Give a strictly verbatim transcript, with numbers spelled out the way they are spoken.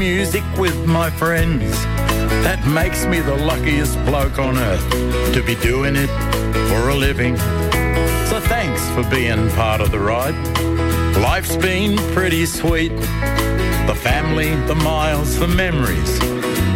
music with my friends. That makes me the luckiest bloke on earth to be doing it for a living. So thanks for being part of the ride. Life's been pretty sweet. The family, the miles, the memories.